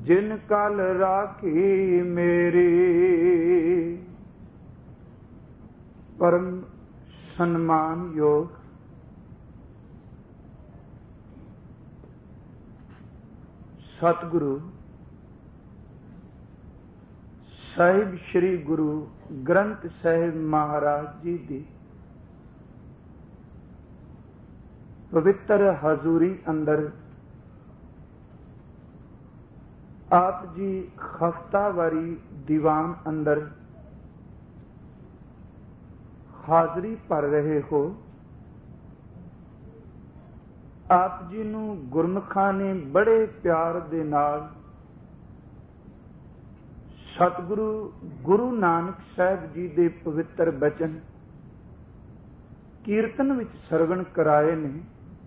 जिन कल राखी मेरी। परम सम्मान योग सतगुरु ਸਾਹਿਬ ਸ਼੍ਰੀ ਗੁਰੂ ਗ੍ਰੰਥ ਸਾਹਿਬ ਮਹਾਰਾਜ ਜੀ ਦੀ ਪਵਿੱਤਰ ਹਜ਼ੂਰੀ ਅੰਦਰ ਆਪ ਜੀ ਹਫ਼ਤਾਵਾਰੀ ਦੀਵਾਨ ਅੰਦਰ ਹਾਜ਼ਰੀ ਭਰ ਰਹੇ ਹੋ। ਆਪ ਜੀ ਨੂੰ ਗੁਰਮੁਖਾਂ ਨੇ ਬੜੇ ਪਿਆਰ ਦੇ ਨਾਲ ਸਤਿਗੁਰੂ ਗੁਰੂ ਨਾਨਕ ਸਾਹਿਬ ਜੀ ਦੇ ਪਵਿੱਤਰ ਬਚਨ ਕੀਰਤਨ ਵਿੱਚ ਸਰਵਣ ਕਰਾਏ ਨੇ।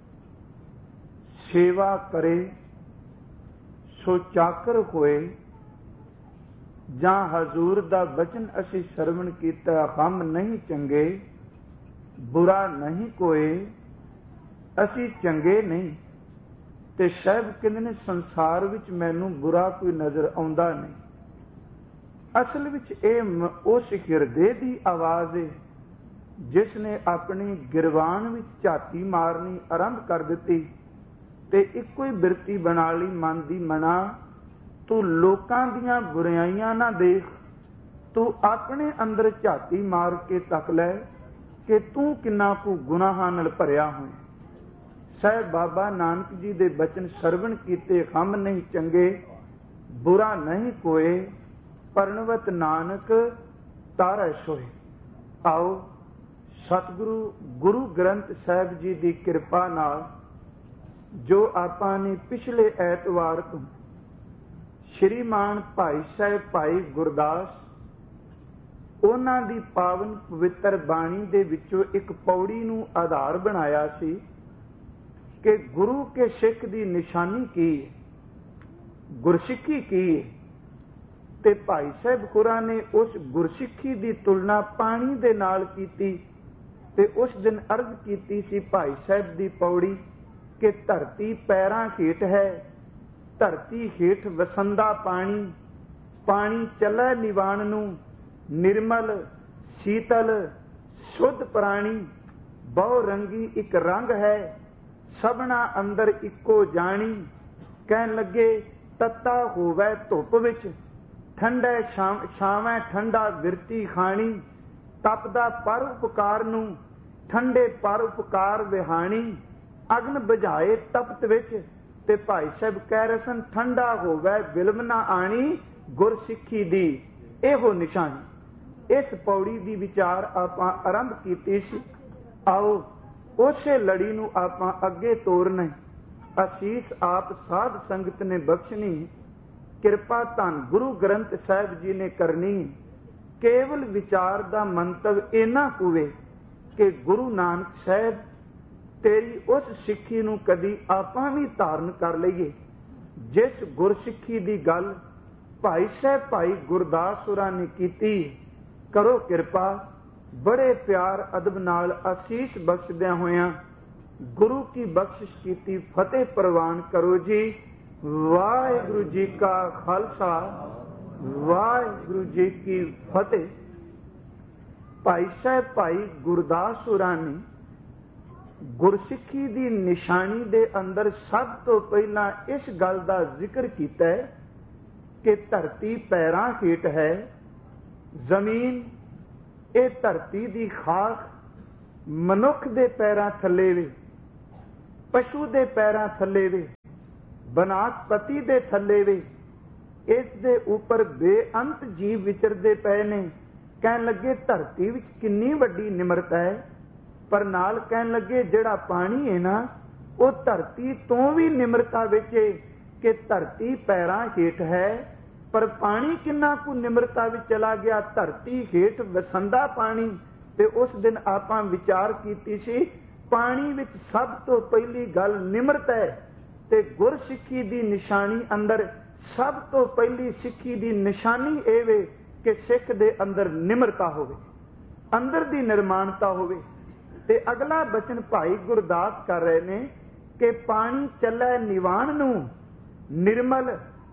ਸੇਵਾ ਕਰੇ ਸੋ ਚਾਕਰ ਹੋਏ, ਜਾਂ ਹਜ਼ੂਰ ਦਾ ਬਚਨ ਅਸੀਂ ਸਰਵਣ ਕੀਤਾ, ਹਮ ਨਹੀਂ ਚੰਗੇ ਬੁਰਾ ਨਹੀਂ ਕੋਏ, ਅਸੀਂ ਚੰਗੇ ਨਹੀਂ। ਤੇ ਸਾਹਿਬ ਕਹਿੰਦੇ ਨੇ ਸੰਸਾਰ ਵਿੱਚ ਮੈਨੂੰ ਬੁਰਾ ਕੋਈ ਨਜ਼ਰ ਆਉਂਦਾ ਨਹੀਂ। ਅਸਲ ਵਿੱਚ ਇਹ ਉਸ ਹਿਰਦੇ ਦੀ ਆਵਾਜ਼ ਹੈ ਜਿਸ ਨੇ ਆਪਣੀ ਗਿਰਵਾਨ ਵਿੱਚ ਝਾਤੀ ਮਾਰਨੀ ਆਰੰਭ ਕਰ ਦਿੱਤੀ ਤੇ ਇੱਕੋ ਹੀ ਬਿਰਤੀ ਬਣਾ ਲਈ ਮਨ ਦੀ ਮਨਾ, ਤੂੰ ਲੋਕਾਂ ਦੀਆਂ ਬੁਰਾਈਆਂ ਨਾ ਦੇਖ, ਤੂੰ ਆਪਣੇ ਅੰਦਰ ਝਾਤੀ ਮਾਰ ਕੇ ਤੱਕ ਲੈ ਕਿ ਤੂੰ ਕਿੰਨਾ ਕੁ ਗੁਨਾਹਾਂ ਨਾਲ ਭਰਿਆ ਹੋਇਆ। ਸਾਹਿਬ ਬਾਬਾ ਨਾਨਕ ਜੀ ਦੇ ਬਚਨ ਸਰਵਣ ਕੀਤੇ, ਹਮ ਨਹੀਂ ਚੰਗੇ ਬੁਰਾ ਨਹੀਂ ਕੋਏ, ਪਰਣਵਤ ਨਾਨਕ ਤਾਰੈ ਸੋਏ। ਆਓ ਸਤਿਗੁਰੂ ਗੁਰੂ ਗ੍ਰੰਥ ਸਾਹਿਬ ਜੀ ਦੀ ਕਿਰਪਾ ਨਾਲ ਜੋ ਆਪਾਂ ਨੇ ਪਿਛਲੇ ਐਤਵਾਰ ਤੋਂ ਸ਼੍ਰੀਮਾਨ ਭਾਈ ਸਾਹਿਬ ਭਾਈ ਗੁਰਦਾਸ ਉਹਨਾਂ ਦੀ ਪਾਵਨ ਪਵਿੱਤਰ ਬਾਣੀ ਦੇ ਵਿੱਚੋਂ ਇੱਕ ਪੌੜੀ ਨੂੰ ਆਧਾਰ ਬਣਾਇਆ ਸੀ ਕਿ ਗੁਰੂ ਕੇ ਸਿੱਖ ਦੀ ਨਿਸ਼ਾਨੀ ਕੀ ਹੈ, ਗੁਰਸਿੱਖੀ ਕੀ ਹੈ। ਤੇ ਭਾਈ ਸਾਹਿਬ ਹੋਰਾਂ ਨੇ ਉਸ ਗੁਰਸਿੱਖੀ ਦੀ ਤੁਲਨਾ ਪਾਣੀ ਦੇ ਨਾਲ ਕੀਤੀ ਤੇ ਉਸ ਦਿਨ ਅਰਜ਼ ਕੀਤੀ ਸੀ ਭਾਈ ਸਾਹਿਬ ਦੀ ਪੌੜੀ ਕਿ ਧਰਤੀ ਪੈਰਾਂ ਹੇਠ ਹੈ, ਧਰਤੀ ਹੇਠ ਵਸੰਦਾ ਪਾਣੀ, ਪਾਣੀ ਚੱਲੈ ਨਿਵਾਣ ਨੂੰ, ਨਿਰਮਲ ਸ਼ੀਤਲ ਸ਼ੁੱਧ ਪ੍ਰਾਣੀ, ਬਹੁ ਰੰਗੀ ਇੱਕ ਰੰਗ ਹੈ, ਸਭਨਾ ਅੰਦਰ ਇੱਕੋ ਜਾਣੀ। ਕਹਿਣ ਲੱਗੇ ਤੱਤਾ ਹੋਵੇ ਧੁੱਪ ਵਿੱਚ, ਠੰਡੇ ਛਾਵੇਂ ਠੰਡਾ ਵਿਰਤੀ ਖਾਣੀ, ਤਪਦਾ ਪਰ ਉਪਕਾਰ ਨੂੰ, ਠੰਡੇ ਪਰ ਉਪਕਾਰ ਵਿਹਾਣੀ, ਅਗਨ ਬੁਝਾਏ ਤਪਤ ਵਿੱਚ। ਤੇ ਭਾਈ ਸਾਹਿਬ ਕਹਿ ਰਹੇ ਸਨ ਠੰਡਾ ਹੋਵੇ ਬਿਲਮ ਨਾ ਆਣੀ, ਗੁਰਸਿੱਖੀ ਦੀ ਇਹੋ ਨਿਸ਼ਾਨੀ। ਇਸ ਪੌੜੀ ਦੀ ਵਿਚਾਰ ਆਪਾਂ ਆਰੰਭ ਕੀਤੀ ਸੀ। ਆਓ ਉਸੇ ਲੜੀ ਨੂੰ ਆਪਾਂ ਅੱਗੇ ਤੋਰਨਾ। ਅਸੀਸ ਆਪ ਸਾਧ ਸੰਗਤ ਨੇ ਬਖਸ਼ਣੀ, ਕਿਰਪਾ ਧੰਨ ਗੁਰੂ ਗ੍ਰੰਥ ਸਾਹਿਬ ਜੀ ਨੇ ਕਰਨੀ। ਕੇਵਲ ਵਿਚਾਰ ਦਾ ਮੰਤਵ ਇਹਨਾਂ ਹੋਵੇ ਕਿ ਗੁਰੂ ਨਾਨਕ ਸਾਹਿਬ ਤੇਰੀ ਉਸ ਸਿੱਖੀ ਨੂੰ ਕਦੀ ਆਪਾਂ ਵੀ ਧਾਰਨ ਕਰ ਲਈਏ ਜਿਸ ਗੁਰਸਿੱਖੀ ਦੀ ਗੱਲ ਭਾਈ ਸਾਹਿਬ ਭਾਈ ਗੁਰਦਾਸ ਹੋਰਾਂ ਨੇ ਕੀਤੀ। ਕਰੋ ਕਿਰਪਾ, ਬੜੇ ਪਿਆਰ ਅਦਬ ਨਾਲ ਅਸੀਸ ਬਖਸ਼ਦਿਆਂ ਹੋਇਆਂ ਗੁਰੂ ਕੀ ਬਖਸ਼ਿਸ਼ ਕੀਤੀ ਫਤਿਹ ਪ੍ਰਵਾਨ ਕਰੋ ਜੀ। ਵਾਹਿਗੁਰੂ ਜੀ ਕਾ ਖਾਲਸਾ, ਵਾਹਿਗੁਰੂ ਜੀ ਕੀ ਫਤਿਹ। ਭਾਈ ਸਾਹਿਬ ਭਾਈ ਗੁਰਦਾਸ ਹੋਰਾਂ ਨੇ ਗੁਰਸਿੱਖੀ ਦੀ ਨਿਸ਼ਾਨੀ ਦੇ ਅੰਦਰ ਸਭ ਤੋਂ ਪਹਿਲਾਂ ਇਸ ਗੱਲ ਦਾ ਜ਼ਿਕਰ ਕੀਤਾ ਹੈ ਕਿ ਧਰਤੀ ਪੈਰਾਂ ਹੇਠ ਹੈ, ਜ਼ਮੀਨ ਇਹ ਧਰਤੀ ਦੀ ਖਾਕ ਮਨੁੱਖ ਦੇ ਪੈਰਾਂ ਥੱਲੇ ਵੇ, ਪਸ਼ੂ ਦੇ ਪੈਰਾਂ ਥੱਲੇ ਵੇ, ਬਨਸਪਤੀ ਦੇ ਥੱਲੇ ਵੇ, ਇਸ ਦੇ ਉੱਪਰ ਬੇਅੰਤ ਜੀਵ ਵਿਚਰਦੇ ਪਏ ਨੇ। ਕਹਿਣ ਲੱਗੇ ਧਰਤੀ ਵਿੱਚ ਕਿੰਨੀ ਵੱਡੀ ਨਿਮਰਤਾ ਹੈ, ਪਰ ਨਾਲ ਕਹਿਣ ਲੱਗੇ ਜਿਹੜਾ ਪਾਣੀ ਹੈ ਨਾ ਉਹ ਧਰਤੀ ਤੋਂ ਵੀ ਨਿਮਰਤਾ ਵਿੱਚ ਹੈ ਕਿ ਧਰਤੀ ਪੈਰਾਂ ਹੇਠ ਹੈ, ਪਰ ਪਾਣੀ ਕਿੰਨਾ ਕੁ ਨਿਮਰਤਾ ਵਿੱਚ ਚਲਾ ਗਿਆ, ਧਰਤੀ ਹੇਠ ਵਸੰਦਾ ਪਾਣੀ। ਤੇ ਉਸ ਦਿਨ ਆਪਾਂ ਵਿਚਾਰ ਕੀਤੀ ਸੀ ਪਾਣੀ ਵਿੱਚ ਸਭ ਤੋਂ ਪਹਿਲੀ ਗੱਲ ਨਿਮਰਤਾ ਹੈ ਤੇ ਗੁਰਸਿੱਖੀ ਦੀ ਨਿਸ਼ਾਨੀ ਅੰਦਰ ਸਭ ਤੋਂ ਪਹਿਲੀ ਸਿੱਖੀ ਦੀ ਨਿਸ਼ਾਨੀ ਇਹ ਵੇ ਕਿ ਸਿੱਖ ਦੇ ਅੰਦਰ ਨਿਮਰਤਾ ਹੋਵੇ, ਅੰਦਰ ਦੀ ਨਿਰਮਾਣਤਾ ਹੋਵੇ। ਤੇ ਅਗਲਾ ਬਚਨ ਭਾਈ ਗੁਰਦਾਸ ਕਰ ਰਹੇ ਨੇ ਕਿ ਪਾਣੀ ਚੱਲੈ ਨਿਵਾਣ ਨੂੰ, ਨਿਰਮਲ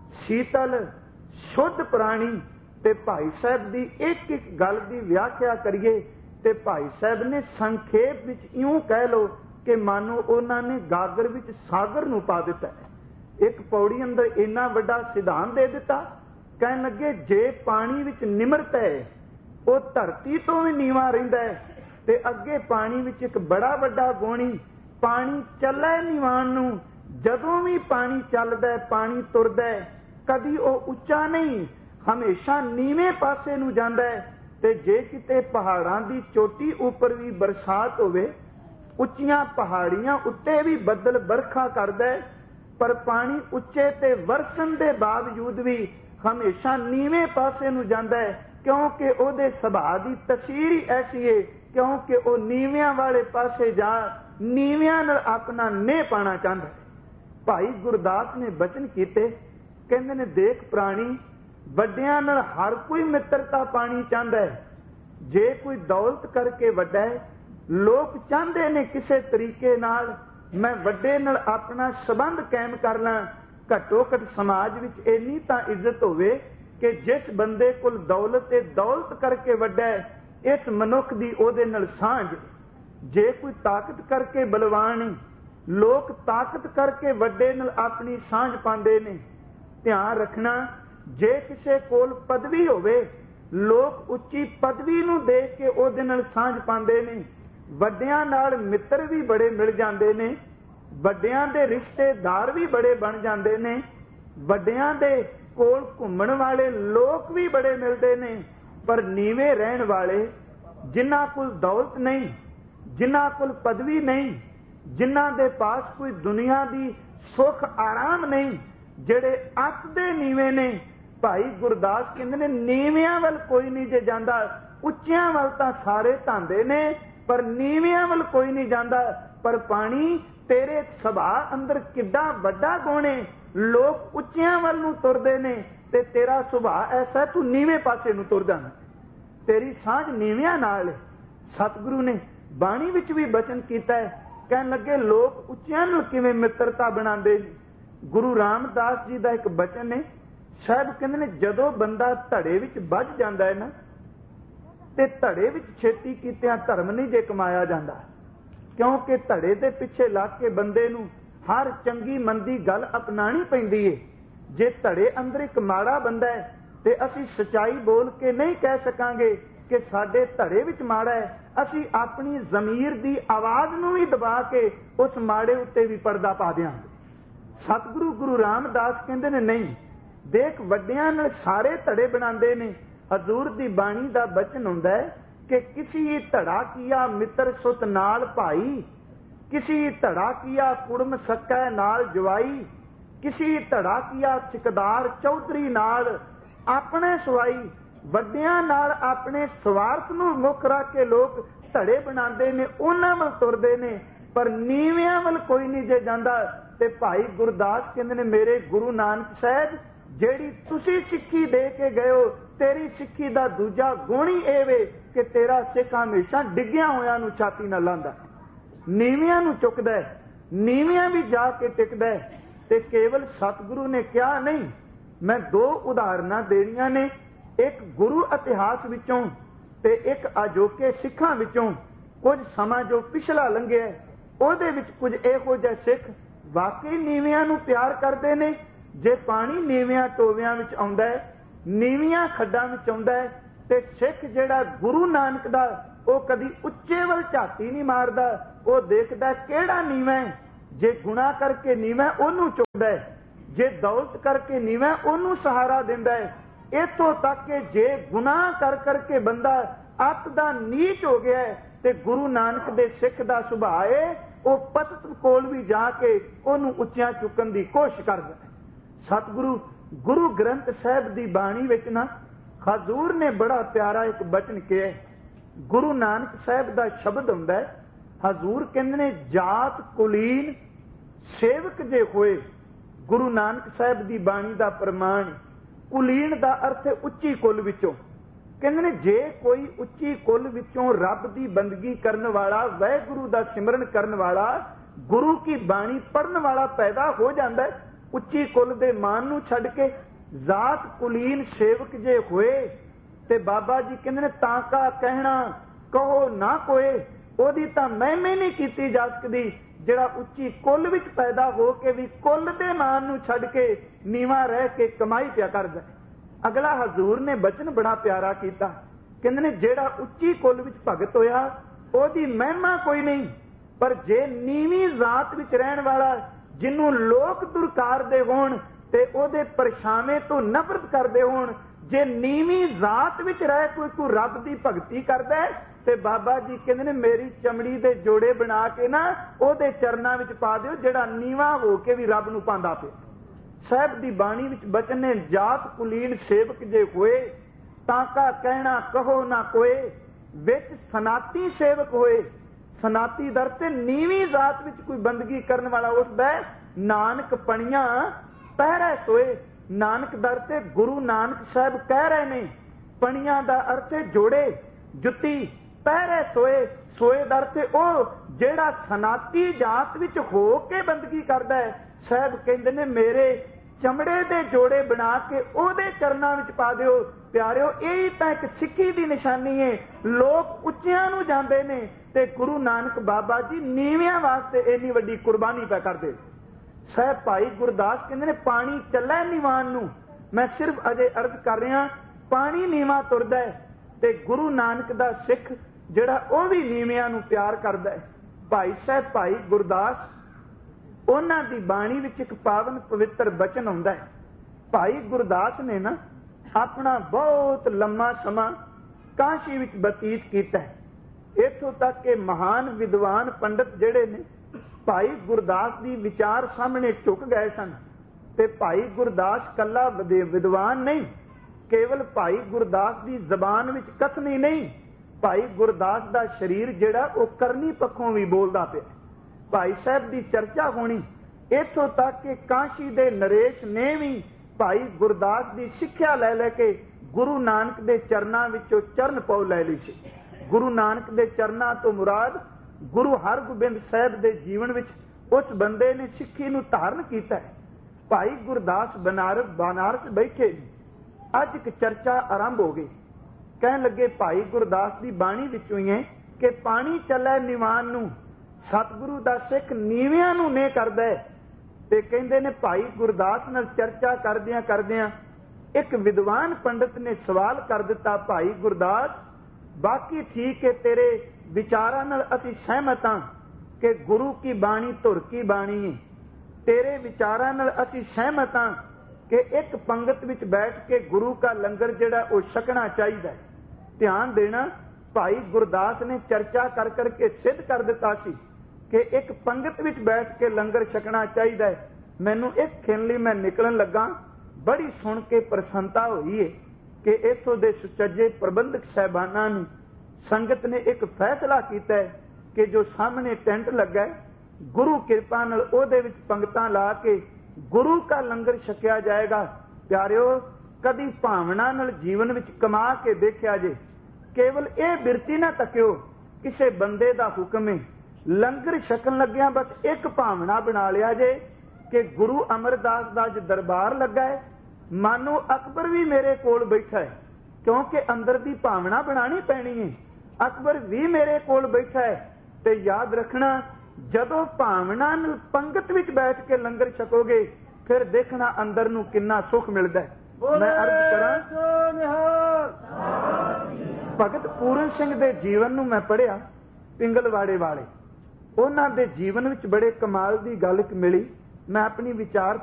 शीतल शुद्ध प्राणी। ते भाई साहब की एक एक गल की व्याख्या करिए ते भाई साहब ने संखेप विच इउं कह लो कि मानो उन्होंने गागर विच सागर नूं पा दिता है। एक पौड़ी अंदर इन्ना वड्डा सिद्धांत दे दिता। कहन लगे जे पानी विच निमरता है वो धरती तो भी नीवा रहिंदा है, ते अगे पानी विच एक बड़ा वड्डा गुणी पानी चले नीवान नूं। जदों भी पानी चलदा है, पानी तुरदा है, कदी वो उच्चा नहीं, हमेशा नीवे पासे नूं जांदा है। ते जे किते पहाड़ां दी चोटी उपर भी बरसात होवे, उच्चियां पहाड़ियां उत्ते भी बदल बरखा करदा है, पर पानी उच्चे ते वरसन दे बावजूद भी हमेशा नीवे पासे नूं जांदा है, क्योंकि उहदे सुभाअ दी तसीर ही ऐसी है, क्योंकि वह नीवियां वाले पासे जा नीवियां नाल अपना नेह पाना चाहता है। भाई गुरदास ने बचन कीते, कहंदे ने देख प्राणी, वड्डियां नाल हर कोई मित्रता पानी चाहता है। जे कोई दौलत करके वड्डा है, लोग चाहते ने किसी तरीके नाल मैं वड्डे नाल अपना संबंध कायम कर ਲਾਂ। घट्टो घट समाज विच इन्नी तां इज्जत होवे कि जिस बंदे कोल दौलत है, दौलत करके वड्डा है, इस मनुख दी ओहदे नाल सांझ। जे कोई ताकत करके बलवान है, लोग ताकत करके वड्डे नाल अपनी सांझ पांदे ने। ध्यान रखना, जे किसे कोल पदवी होवे, लोग उच्ची पदवी नूं देख के ओहदे नाल सांझ पांदे ने। वड्डियां नाल मित्र भी बड़े मिल जांदे ने, वड्डियां दे रिश्तेदार भी बड़े बन जांदे ने, वड्डियां दे कोल घुम्मण वाले लोग भी बड़े मिलते ने। पर नीवे रहन वाले, जिन्हां कोल दौलत नहीं, जिन्हां कोल पदवी नहीं, जिन्हां दे पास कोई दुनिया दी सुख आराम नहीं, ਜਿਹੜੇ ਅੱਤ ਦੇ ਨੀਵੇਂ ਨੇ, ਭਾਈ ਗੁਰਦਾਸ ਕਹਿੰਦੇ ਨੇ ਨੀਵਿਆਂ ਵੱਲ ਕੋਈ ਨਹੀਂ ਜੇ ਜਾਂਦਾ, ਉੱਚਿਆਂ ਵੱਲ ਤਾਂ ਸਾਰੇ ਧਾਂਦੇ ਨੇ, ਪਰ ਨੀਵਿਆਂ ਵੱਲ ਕੋਈ ਨਹੀਂ ਜਾਂਦਾ। ਪਰ ਪਾਣੀ ਤੇਰੇ ਸੁਭਾਅ ਅੰਦਰ ਕਿੱਡਾ ਵੱਡਾ ਗੁਣ ਹੈ, ਲੋਕ ਉੱਚਿਆਂ ਵੱਲ ਨੂੰ ਤੁਰਦੇ ਨੇ ਤੇ ਤੇਰਾ ਸੁਭਾਅ ਐਸਾ ਤੂੰ ਨੀਵੇਂ ਪਾਸੇ ਨੂੰ ਤੁਰ ਜਾਂਦਾ, ਤੇਰੀ ਸਾਂਝ ਨੀਵਿਆਂ ਨਾਲ ਹੈ। ਸਤਿਗੁਰੂ ਨੇ ਬਾਣੀ ਵਿੱਚ ਵੀ ਬਚਨ ਕੀਤਾ ਹੈ, ਕਹਿਣ ਲੱਗੇ ਲੋਕ ਉੱਚਿਆਂ ਨਾਲ ਕਿਵੇਂ ਮਿੱਤਰਤਾ ਬਣਾਉਂਦੇ ਨੇ। गुरु रामदास जी का एक बचन है, साहब कहते ने जदों बंदा धड़े विच बझ जाता है ना, ते धड़े विच छेती कीतियां धर्म नहीं जे कमाया जाता, क्योंकि धड़े दे पिछे लग के बंदे नूं हर चंगी मंदी गल अपनानी पैंदी है। जे धड़े अंदर एक माड़ा बंदा है ते असीं सच्चाई बोल के नहीं कह सकांगे कि साडे धड़े विच माड़ा है, असीं अपनी ज़मीर दी आवाज़ नूं भी दबा के उस माड़े उत्ते भी पर्दा पा दिआंगे। सतगुरु गुरु रामदास कहते ने नहीं, देख वड्डियां नाल सारे धड़े बनाते ने। हजूर दी बाणी दा बचन हुंदा है कि किसी धड़ा किया मित्र सुत नाल भाई, किसी धड़ा किया कुड़म सकै नाल जवाई, किसी धड़ा किया सिकदार चौधरी नाल अपने सवाई। वड्डियां नाल अपने स्वार्थ नूं मुख रख के लोग धड़े बनाते ने, उन्हां वल तुरदे ने, पर नीवियां वल कोई नहीं जे जांदा। ते भाई गुरदास कहते ने मेरे गुरु नानक साहब, जेड़ी तुसी सिक्खी दे के गए हो, तेरी सिक्खी दा दूजा गुण ही ਇਹ ਵੇ कि तेरा सिख हमेशा डिग्गिया होया नूं छाती नाल लांदा, नीवियां नूं चुकदा है, नीवियां भी जाके टिकदा है। ते केवल सतगुरु ने कहा नहीं, मैं दो उदाहरणां देणीਆਂ ने, एक गुरु इतिहास विचों ते एक अजोके सिखां विचों। कुछ समा जो पिछला लंघिया ਉਹਦੇ ਵਿੱਚ कुछ ਇਹੋ ਜਿਹੇ सिख वाकई नीवियां नूं प्यार करते ने। जे पानी नीवियां टोवियां विच आउंदा है, नीवियां खड्डां विच आउंदा है, ते सिख जिहड़ा गुरु नानक दा ਉਹ कदी ਉੱਚੇ ਵੱਲ ਝਾਤੀ नहीं मारदा, ਉਹ देखदा ਕਿਹੜਾ नीवा है। जे गुनाह करके नीवा ਉਹਨੂੰ ਚੁੱਕਦਾ है, जे दौलत करके नीवा ਉਹਨੂੰ सहारा दिंदा है। इत्थों तक कि जे गुनाह कर करके बंदा अत दा नीच हो गया है, ते गुरु नानक दे सिख दा सुभाਅ है ਉਹ ਪਤਤ ਕੋਲ ਵੀ ਜਾ ਕੇ ਉਹਨੂੰ ਉੱਚਿਆਂ ਚੁੱਕਣ ਦੀ ਕੋਸ਼ਿਸ਼ ਕਰਦਾ ਹੈ। ਸਤਿਗੁਰੂ ਗੁਰੂ ਗ੍ਰੰਥ ਸਾਹਿਬ ਦੀ ਬਾਣੀ ਵਿੱਚ ਨਾ ਹਜ਼ੂਰ ਨੇ ਬੜਾ ਪਿਆਰਾ ਇੱਕ ਬਚਨ ਕਿਹਾ। ਗੁਰੂ ਨਾਨਕ ਸਾਹਿਬ ਦਾ ਸ਼ਬਦ ਹੁੰਦਾ ਹੈ, ਹਜ਼ੂਰ ਕਹਿੰਦੇ ਨੇ ਜਾਤ ਕੁਲੀਨ ਸੇਵਕ ਜੇ ਹੋਏ। ਗੁਰੂ ਨਾਨਕ ਸਾਹਿਬ ਦੀ ਬਾਣੀ ਦਾ ਪ੍ਰਮਾਣ, ਕੁਲੀਨ ਦਾ ਅਰਥ ਹੈ ਉੱਚੀ ਕੁਲ ਵਿੱਚੋਂ। ਕਹਿੰਦੇ ਨੇ ਜੇ ਕੋਈ ਉੱਚੀ ਕੁਲ ਵਿੱਚੋਂ ਰੱਬ ਦੀ ਬੰਦਗੀ ਕਰਨ ਵਾਲਾ, ਵਾਹਿਗੁਰੂ ਦਾ ਸਿਮਰਨ ਕਰਨ ਵਾਲਾ, ਗੁਰੂ ਕੀ ਬਾਣੀ ਪੜਨ ਵਾਲਾ ਪੈਦਾ ਹੋ ਜਾਂਦਾ, ਉੱਚੀ ਕੁਲ ਦੇ ਮਾਨ ਨੂੰ ਛੱਡ ਕੇ ਜ਼ਾਤ ਕੁਲੀਨ ਸੇਵਕ ਜੇ ਹੋਏ ਤੇ ਬਾਬਾ ਜੀ ਕਹਿੰਦੇ ਨੇ ਤਾਂ ਕਾ ਕਹਿਣਾ ਕਹੋ ਨਾ ਕੋਏ, ਉਹਦੀ ਤਾਂ ਮਹਿਮਾ ਨਹੀਂ ਕੀਤੀ ਜਾ ਸਕਦੀ ਜਿਹੜਾ ਉੱਚੀ ਕੁੱਲ ਵਿੱਚ ਪੈਦਾ ਹੋ ਕੇ ਵੀ ਕੁੱਲ ਦੇ ਮਾਨ ਨੂੰ ਛੱਡ ਕੇ ਨੀਵਾਂ ਰਹਿ ਕੇ ਕਮਾਈ ਪਿਆ ਕਰਦਾ। ਅਗਲਾ ਹਜ਼ੂਰ ਨੇ ਬਚਨ ਬੜਾ ਪਿਆਰਾ ਕੀਤਾ, ਕਹਿੰਦੇ ਨੇ ਜਿਹੜਾ ਉੱਚੀ ਕੁੱਲ ਵਿੱਚ ਭਗਤ ਹੋਇਆ ਉਹਦੀ ਮਹਿਮਾ ਕੋਈ ਨਹੀਂ, ਪਰ ਜੇ ਨੀਵੀਂ ਜ਼ਾਤ ਵਿੱਚ ਰਹਿਣ ਵਾਲਾ ਜਿਹਨੂੰ ਲੋਕ ਦੁਰਕਾਰਦੇ ਹੋਣ ਤੇ ਉਹਦੇ ਪਰਛਾਵੇਂ ਤੋਂ ਨਫ਼ਰਤ ਕਰਦੇ ਹੋਣ, ਜੇ ਨੀਵੀਂ ਜ਼ਾਤ ਵਿੱਚ ਰਹਿ ਕੋਈ ਰੱਬ ਦੀ ਭਗਤੀ ਕਰਦਾ ਤੇ ਬਾਬਾ ਜੀ ਕਹਿੰਦੇ ਨੇ ਮੇਰੀ ਚਮੜੀ ਦੇ ਜੋੜੇ ਬਣਾ ਕੇ ਨਾ ਉਹਦੇ ਚਰਨਾਂ ਵਿੱਚ ਪਾ ਦਿਓ ਜਿਹੜਾ ਨੀਵਾਂ ਹੋ ਕੇ ਵੀ ਰੱਬ ਨੂੰ ਪਾਉਂਦਾ ਪਿਆ। ਸਾਹਿਬ ਦੀ ਬਾਣੀ ਵਿੱਚ ਬਚਨ ਨੇ ਜਾਤ ਕੁਲੀਨ ਸੇਵਕ ਜੇ ਹੋਏ ਤਾਂ ਕਾ ਕਹਿਣਾ ਕਹੋ ਨਾ ਕੋਏ, ਵਿੱਚ ਸਨਾਤੀ ਸੇਵਕ ਹੋਏ। ਸਨਾਤੀ ਦਰ ਤੇ ਨੀਵੀਂ ਜ਼ਾਤ ਵਿੱਚ ਕੋਈ ਬੰਦਗੀ ਕਰਨ ਵਾਲਾ ਉੱਠਦਾ ਨਾਨਕ ਪਣੀਆਂ ਪਹਿਰੇ ਸੋਏ। ਨਾਨਕ ਦਰ ਤੇ ਗੁਰੂ ਨਾਨਕ ਸਾਹਿਬ ਕਹਿ ਰਹੇ ਨੇ ਪਣੀਆਂ ਦਾ ਅਰਥ ਹੈ ਜੋੜੇ, ਜੁੱਤੀ, ਪਹਿਰੇ ਸੋਏ। ਸੋਏ ਦਰ ਤੇ ਉਹ ਜਿਹੜਾ ਸਨਾਤੀ ਜਾਤ ਵਿੱਚ ਹੋ ਕੇ ਬੰਦਗੀ ਕਰਦਾ ਹੈ। ਸਾਹਿਬ ਕਹਿੰਦੇ ਨੇ ਮੇਰੇ ਚਮੜੇ ਦੇ ਜੋੜੇ ਬਣਾ ਕੇ ਉਹਦੇ ਚਰਨਾਂ ਵਿੱਚ ਪਾ ਦਿਓ। ਪਿਆਰਿਓ, ਇਹ ਤਾਂ ਇੱਕ ਸਿੱਖੀ ਦੀ ਨਿਸ਼ਾਨੀ ਹੈ। ਲੋਕ ਉੱਚਿਆਂ ਨੂੰ ਜਾਂਦੇ ਨੇ ਤੇ ਗੁਰੂ ਨਾਨਕ ਬਾਬਾ ਜੀ ਨੀਵਿਆਂ ਵਾਸਤੇ ਇੰਨੀ ਵੱਡੀ ਕੁਰਬਾਨੀ ਪੈ ਕਰਦੇ। ਸਾਹਿਬ ਭਾਈ ਗੁਰਦਾਸ ਕਹਿੰਦੇ ਨੇ ਪਾਣੀ ਚੱਲੇ ਨੀਵਾਨ ਨੂੰ। ਮੈਂ ਸਿਰਫ ਅਜੇ ਅਰਜ਼ ਕਰ ਰਿਹਾ, ਪਾਣੀ ਨੀਵਾਂ ਤੁਰਦਾ ਹੈ ਤੇ ਗੁਰੂ ਨਾਨਕ ਦਾ ਸਿੱਖ ਜਿਹੜਾ ਉਹ ਵੀ ਨੀਵਿਆਂ ਨੂੰ ਪਿਆਰ ਕਰਦਾ ਹੈ। ਭਾਈ ਸਾਹਿਬ ਭਾਈ ਗੁਰਦਾਸ ਉਹਨਾਂ ਦੀ ਬਾਣੀ ਵਿੱਚ ਇੱਕ ਪਾਵਨ ਪਵਿੱਤਰ ਬਚਨ ਆਉਂਦਾ ਹੈ। ਭਾਈ ਗੁਰਦਾਸ ਨੇ ਨਾ ਆਪਣਾ ਬਹੁਤ ਲੰਮਾ ਸਮਾਂ ਕਾਸ਼ੀ ਵਿੱਚ ਬਤੀਤ ਕੀਤਾ ਹੈ। ਇੱਥੋਂ ਤੱਕ ਕਿ ਮਹਾਨ ਵਿਦਵਾਨ ਪੰਡਤ ਜਿਹੜੇ ਨੇ ਭਾਈ ਗੁਰਦਾਸ ਦੀ ਵਿਚਾਰ ਸਾਹਮਣੇ ਝੁਕ ਗਏ ਸਨ। ਤੇ ਭਾਈ ਗੁਰਦਾਸ ਕੱਲਾ ਵਿਦਵਾਨ ਨਹੀਂ, ਕੇਵਲ ਭਾਈ ਗੁਰਦਾਸ ਦੀ ਜ਼ਬਾਨ ਵਿੱਚ ਕਥਨੀ ਨਹੀਂ, ਭਾਈ ਗੁਰਦਾਸ ਦਾ ਸਰੀਰ ਜਿਹੜਾ ਉਹ ਕਰਨੀ ਪੱਖੋਂ ਵੀ ਬੋਲਦਾ ਪਿਆ। ਭਾਈ ਸਾਹਿਬ ਦੀ ਚਰਚਾ ਹੋਣੀ, ਇੱਥੋਂ ਤੱਕ ਕਿ ਕਾਸ਼ੀ ਦੇ ਨਰੇਸ਼ ਨੇ ਵੀ ਭਾਈ ਗੁਰਦਾਸ ਦੀ ਸਿੱਖਿਆ ਲੈ ਲੈ ਕੇ ਗੁਰੂ ਨਾਨਕ ਦੇ ਚਰਨਾਂ ਵਿੱਚੋਂ ਚਰਨ ਪਉ ਲੈ ਲਈ ਸੀ। ਗੁਰੂ ਨਾਨਕ ਦੇ ਚਰਨਾਂ ਤੋਂ ਮੁਰਾਦ ਗੁਰੂ ਹਰਗੋਬਿੰਦ ਸਾਹਿਬ ਦੇ ਜੀਵਨ ਵਿੱਚ ਉਸ ਬੰਦੇ ਨੇ ਸਿੱਖੀ ਨੂੰ ਧਾਰਨ ਕੀਤਾ ਹੈ। ਭਾਈ ਗੁਰਦਾਸ ਬਨਾਰਸ ਬੈਠੇ, ਅੱਜ ਇੱਕ ਚਰਚਾ ਆਰੰਭ ਹੋ ਗਈ। ਕਹਿਣ ਲੱਗੇ ਭਾਈ ਗੁਰਦਾਸ ਦੀ ਬਾਣੀ ਵਿੱਚੋਂ ਹੀ ਹੈ ਕਿ ਪਾਣੀ ਚੱਲੇ ਨਿਵਾਨ ਨੂੰ, ਸਤਿਗੁਰੂ ਦਾ ਸਿੱਖ ਨੀਵਿਆਂ ਨੂੰ ਨੇ ਕਰਦਾ ਹੈ। ਤੇ ਕਹਿੰਦੇ ਨੇ ਭਾਈ ਗੁਰਦਾਸ ਨਾਲ ਚਰਚਾ ਕਰਦਿਆਂ ਕਰਦਿਆਂ ਇੱਕ ਵਿਦਵਾਨ ਪੰਡਤ ਨੇ ਸਵਾਲ ਕਰ ਦਿੱਤਾ, ਭਾਈ ਗੁਰਦਾਸ ਬਾਕੀ ਠੀਕ ਹੈ, ਤੇਰੇ ਵਿਚਾਰਾਂ ਨਾਲ ਅਸੀਂ ਸਹਿਮਤ ਹਾਂ ਕਿ ਗੁਰੂ ਕੀ ਬਾਣੀ ਧੁਰ ਕੀ ਬਾਣੀ ਹੈ। ਤੇਰੇ ਵਿਚਾਰਾਂ ਨਾਲ ਅਸੀਂ ਸਹਿਮਤ ਹਾਂ ਕਿ ਇੱਕ ਪੰਗਤ ਵਿੱਚ ਬੈਠ ਕੇ ਗੁਰੂ ਦਾ ਲੰਗਰ ਜਿਹੜਾ ਉਹ ਛਕਣਾ ਚਾਹੀਦਾ ਹੈ। ਧਿਆਨ ਦੇਣਾ, ਭਾਈ ਗੁਰਦਾਸ ਨੇ ਚਰਚਾ ਕਰ ਕਰਕੇ ਸਿੱਧ ਕਰ ਦਿੱਤਾ ਸੀ ਕਿ ਇੱਕ ਪੰਗਤ ਵਿੱਚ ਬੈਠ ਕੇ ਲੰਗਰ ਛਕਣਾ ਚਾਹੀਦਾ ਹੈ। ਮੈਨੂੰ ਇੱਕ ਖਿਣ ਲਈ ਮੈਂ ਨਿਕਲਣ ਲੱਗਾ, ਬੜੀ ਸੁਣ ਕੇ ਪ੍ਰਸੰਨਤਾ ਹੋਈ ਹੈ ਕਿ ਇੱਥੋਂ ਦੇ ਸੁਚੱਜੇ ਪ੍ਰਬੰਧਕ ਸਾਹਿਬਾਨਾਂ ਨੂੰ ਸੰਗਤ ਨੇ ਇੱਕ ਫੈਸਲਾ ਕੀਤਾ ਹੈ ਕਿ ਜੋ ਸਾਹਮਣੇ ਟੈਂਟ ਲੱਗਾ ਹੈ, ਗੁਰੂ ਕਿਰਪਾ ਨਾਲ ਉਹਦੇ ਵਿੱਚ ਪੰਗਤਾਂ ਲਾ ਕੇ ਗੁਰੂ ਦਾ ਲੰਗਰ ਛਕਿਆ ਜਾਏਗਾ। ਪਿਆਰਿਓ, ਕਦੀ ਭਾਵਨਾ ਨਾਲ ਜੀਵਨ ਵਿੱਚ ਕਮਾ ਕੇ ਦੇਖਿਆ ਜੇ, ਕੇਵਲ ਇਹ ਬਿਰਤੀ ਨਾ ਤੱਕਿਓ ਕਿਸੇ ਬੰਦੇ ਦਾ ਹੁਕਮ ਹੈ। ਲੰਗਰ ਛਕਣ ਲੱਗਿਆ ਬਸ ਇੱਕ ਭਾਵਨਾ ਬਣਾ ਲਿਆ ਜੇ ਕਿ ਗੁਰੂ ਅਮਰਦਾਸ ਦਾ ਅੱਜ ਦਰਬਾਰ ਲੱਗਾ ਹੈ, ਮਾਨੋ ਅਕਬਰ ਵੀ ਮੇਰੇ ਕੋਲ ਬੈਠਾ ਹੈ, ਕਿਉਂਕਿ ਅੰਦਰ ਦੀ ਭਾਵਨਾ ਬਣਾਣੀ ਪੈਣੀ ਹੈ। ਅਕਬਰ ਵੀ ਮੇਰੇ ਕੋਲ ਬੈਠਾ ਹੈ। ਤੇ ਯਾਦ ਰੱਖਣਾ, ਜਦੋਂ ਭਾਵਨਾ ਨਾਲ ਪੰਗਤ ਵਿੱਚ ਬੈਠ ਕੇ ਲੰਗਰ ਛਕੋਗੇ ਫਿਰ ਦੇਖਣਾ ਅੰਦਰ ਨੂੰ ਕਿੰਨਾ ਸੁੱਖ ਮਿਲਦਾ ਹੈ। ਮੈਂ ਅਰਜ਼ ਕਰਾਂ, ਭਗਤ ਪੂਰਨ ਸਿੰਘ ਦੇ ਜੀਵਨ ਨੂੰ ਮੈਂ ਪੜ੍ਹਿਆ, ਪਿੰਗਲਵਾੜੇ ਵਾਲੇ, ਉਹਨਾਂ ਦੇ ਜੀਵਨ ਵਿੱਚ ਬੜੇ ਕਮਾਲ ਦੀ ਗੱਲ ਮਿਲੀ। ਮੈਂ ਆਪਣੀ ਵਿਚਾਰ